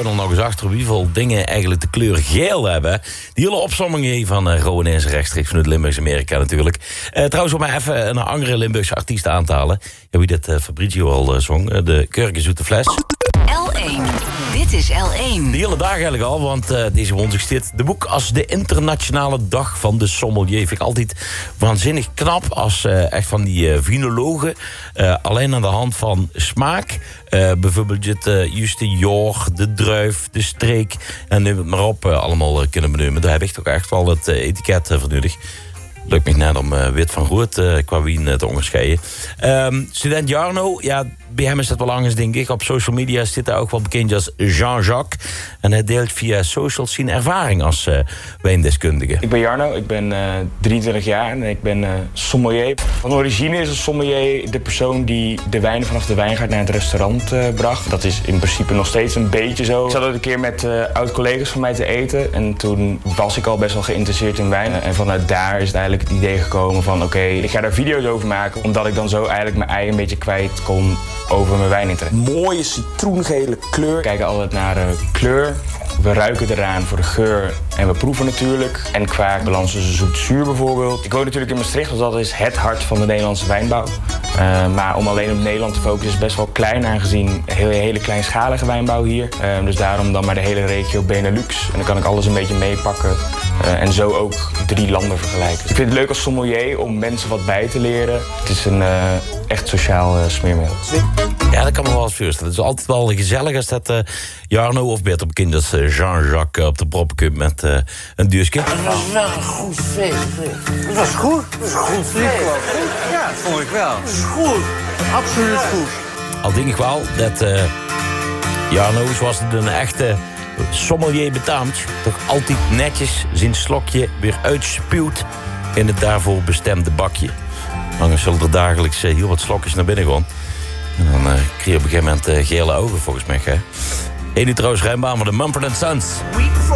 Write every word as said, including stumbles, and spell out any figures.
gewoon al nog eens achter hoeveel dingen eigenlijk de kleur geel hebben. Die hele opsomming van uh, Rowan is rechtstreeks vanuit Limburgs Amerika natuurlijk. Uh, trouwens, om maar even een andere Limburgse artiest aan te halen. Ja, wie dit uh, Fabrizio al uh, zong, uh, de Kurkenzoete Fles. L één. Dit is L één. De hele dag eigenlijk al, want uh, deze woensdag zit de boek als de internationale dag van de sommelier. Vind ik altijd waanzinnig knap als uh, echt van die uh, vinologen uh, alleen aan de hand van smaak. Uh, bijvoorbeeld het uh, juist de joor, de druif, de streek en neem het maar op uh, allemaal uh, kunnen benoemen. Daar heb ik toch echt wel het uh, etiket uh, voor nodig. Lukt me net om uh, wit van rood uh, qua wien uh, te onderscheiden. Um, student Jarno, ja, bij hem is dat wel anders, denk ik. Op social media zit hij ook wel bekend als Jean-Jacques. En hij deelt via socials zijn ervaring als uh, wijndeskundige. Ik ben Jarno, ik ben uh, drieëntwintig jaar en ik ben uh, sommelier. Van origine is een sommelier de persoon die de wijn vanaf de wijngaard naar het restaurant uh, bracht. Dat is in principe nog steeds een beetje zo. Ik zat ook een keer met uh, oud-collega's van mij te eten. En toen was ik al best wel geïnteresseerd in wijn. En vanuit daar is het eigenlijk het idee gekomen van... oké, okay, ik ga daar video's over maken. Omdat ik dan zo eigenlijk mijn ei een beetje kwijt kon over mijn wijninteresse. Mooie citroengele kleur. We kijken altijd naar uh, kleur. We ruiken eraan voor de geur en we proeven natuurlijk. En qua balans tussen zoet-zuur bijvoorbeeld. Ik woon natuurlijk in Maastricht, dus dat is het hart van de Nederlandse wijnbouw. Uh, maar om alleen op Nederland te focussen is best wel klein, aangezien een hele, hele kleinschalige wijnbouw hier. Uh, dus daarom dan maar de hele regio Benelux. En dan kan ik alles een beetje meepakken. Uh, en zo ook drie landen vergelijken. Ik vind het leuk als sommelier om mensen wat bij te leren. Het is een uh, echt sociaal uh, smeermiddel. Ja, dat kan me wel eens voorstellen. Het is altijd wel gezellig als dat uh, Jarno of beter bekend als uh, Jean-Jacques uh, op de proppen komt met uh, een duurtje. Het was wel een goed feest. Het was goed. Het was een goed feest. Ja, dat vond ik wel. Het is goed. Absoluut goed. Al denk ik wel dat uh, Jarno, zoals het een echte sommelier betaamt, toch altijd netjes zijn slokje weer uitspuwt in het daarvoor bestemde bakje. Anders zullen er dagelijks uh, heel wat slokjes naar binnen gaan. En dan uh, kreeg je op een gegeven moment uh, gele ogen volgens mij. Hè? Eén nu trouwens ruimbaan van de Mumford and Sons.